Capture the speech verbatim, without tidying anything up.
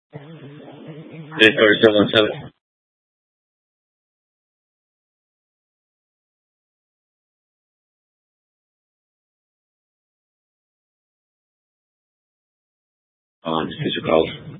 Three four zero one seven. Um, just call.